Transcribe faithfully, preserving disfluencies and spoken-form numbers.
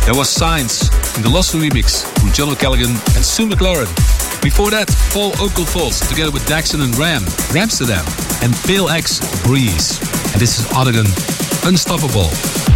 There was Signs in the Lost remix from John O'Callaghan and Sue McLaren. Before that, Paul Oakenfold together with Daxon and Ram, Ramsterdam, and Pale X, Breeze. And this is Artigan, Unstoppable.